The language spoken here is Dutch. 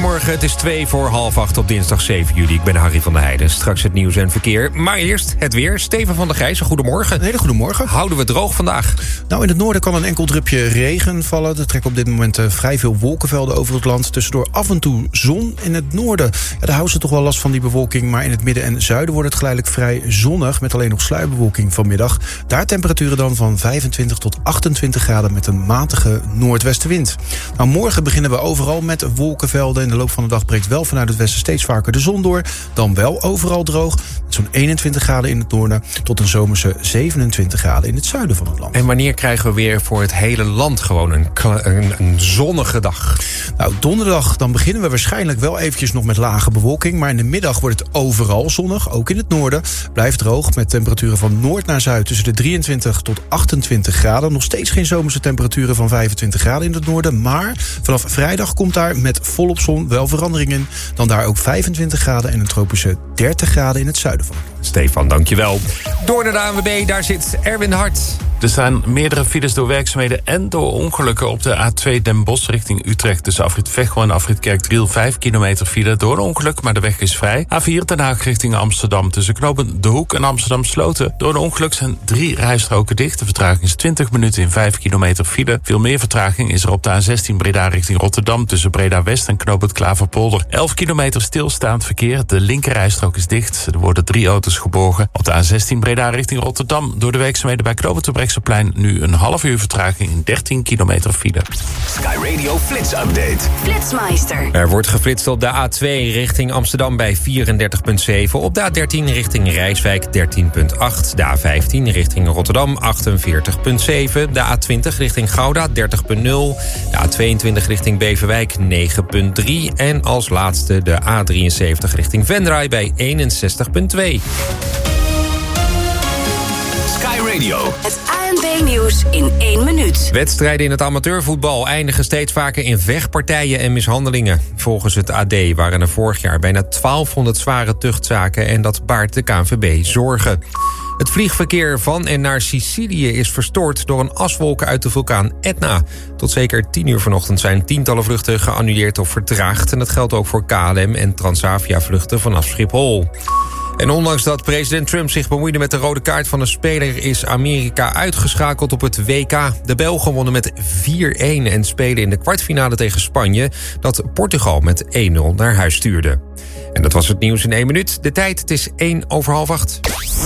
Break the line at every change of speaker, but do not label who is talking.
Goedemorgen, het is 7:02 op dinsdag 7 juli. Ik ben Harry van der Heijden. Straks het nieuws en verkeer. Maar eerst het weer. Steven van der Gijzen, goedemorgen.
Een hele goede morgen.
Houden we droog vandaag?
Nou, in het noorden kan een enkel drupje regen vallen. Er trekken op dit moment vrij veel wolkenvelden over het land. Tussendoor af en toe zon. In het noorden daar houden ze toch wel last van die bewolking. Maar in het midden en zuiden wordt het geleidelijk vrij zonnig. Met alleen nog sluierbewolking vanmiddag. Daar temperaturen dan van 25 tot 28 graden met een matige noordwestenwind. Nou, morgen beginnen we overal met wolkenvelden. In de loop van de dag breekt wel vanuit het westen steeds vaker de zon door. Dan wel overal droog. Met zo'n 21 graden in het noorden tot een zomerse 27 graden in het zuiden van het land.
En wanneer krijgen we weer voor het hele land gewoon een zonnige dag?
Nou, donderdag dan beginnen we waarschijnlijk wel eventjes nog met lage bewolking. Maar in de middag wordt het overal zonnig, ook in het noorden. Blijft droog met temperaturen van noord naar zuid tussen de 23 tot 28 graden. Nog steeds geen zomerse temperaturen van 25 graden in het noorden. Maar vanaf vrijdag komt daar met volop zon wel verandering in. Dan daar ook 25 graden en een tropische 30 graden in het zuiden van het land.
Stefan, dankjewel. Door naar de ANWB, daar zit Erwin Hart.
Er staan meerdere files door werkzaamheden en door ongelukken op de A2 Den Bosch richting Utrecht. Tussen afrit Veghel en afrit Kerkdriel 5 kilometer file door een ongeluk, maar de weg is vrij. A4 Den Haag richting Amsterdam tussen knooppunt De Hoek en Amsterdam Sloten. Door een ongeluk zijn 3 rijstroken dicht. De vertraging is 20 minuten in 5 kilometer file. Veel meer vertraging is er op de A16 Breda richting Rotterdam tussen Breda West en knooppunt Klaverpolder. 11 kilometer stilstaand verkeer. De linkerrijstrook is dicht. Er worden 3 auto's geborgen. Op de A16 Breda richting Rotterdam door de werkzaamheden bij knooppunt Terbrechtseplein nu een half uur vertraging in 13 kilometer file.
Sky Radio Flits Update.
Flitsmeister.
Er wordt geflitst op de A2 richting Amsterdam bij 34,7. Op de A13 richting Rijswijk 13,8. De A15 richting Rotterdam 48,7. De A20 richting Gouda 30,0. De A22 richting Beverwijk 9,3. En als laatste de A73 richting Venray bij 61,2.
Sky Radio.
Het ANP-nieuws in 1 minuut.
Wedstrijden in het amateurvoetbal eindigen steeds vaker in vechtpartijen en mishandelingen. Volgens het AD waren er vorig jaar bijna 1200 zware tuchtzaken en dat baart de KNVB zorgen. Het vliegverkeer van en naar Sicilië is verstoord door een aswolk uit de vulkaan Etna. Tot zeker 10 uur vanochtend zijn tientallen vluchten geannuleerd of vertraagd. En dat geldt ook voor KLM en Transavia-vluchten vanaf Schiphol. En ondanks dat president Trump zich bemoeide met de rode kaart van een speler, is Amerika uitgeschakeld op het WK. De Belgen wonnen met 4-1 en spelen in de kwartfinale tegen Spanje, dat Portugal met 1-0 naar huis stuurde. En dat was het nieuws in 1 minuut. De tijd, het is 7:01.